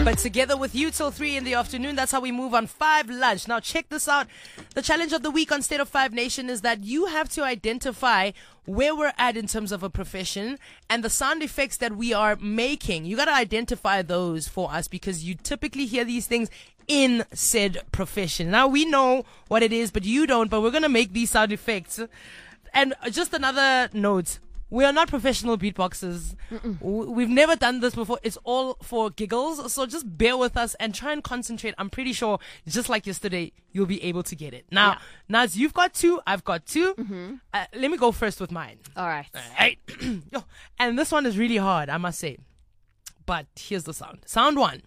But together with you till 3 in the afternoon, that's how we move on 5 lunch. Now check this out. The challenge of the week on State of 5 Nation is that you have to identify where we're at in terms of a profession and the sound effects that we are making. You got to identify those for us because you typically hear these things in said profession. Now we know what it is, but you don't, but we're going to make these sound effects. And just another note. We are not professional beatboxers. We've never done this before. It's all for giggles. So just bear with us and try and concentrate. I'm pretty sure, just like yesterday, you'll be able to get it. Now, Naz, you've got 2. I've got 2. Let me go first with mine. All right. And this one is really hard, I must say. But here's the sound. Sound 1.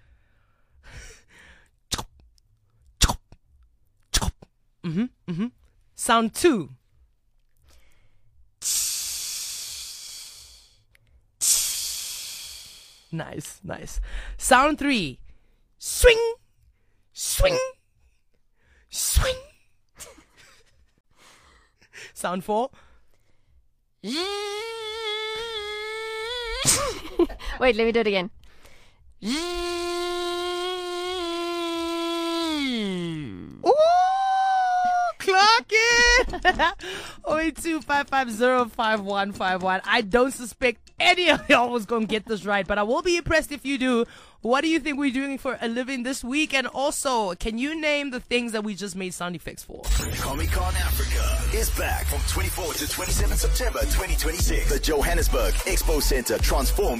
Sound 2. Nice, nice. Sound 3. Swing, swing, swing. Sound 4. Wait, let me do it again. Ooh, clock it. 082-550-5151. I don't suspect any of y'all was going to get this right, but I will be impressed if you do. What do you think we're doing for a living this week? And also, can you name the things that we just made sound effects for? Comic-Con Africa is back from 24 to 27 September 2026. The Johannesburg Expo Center transforms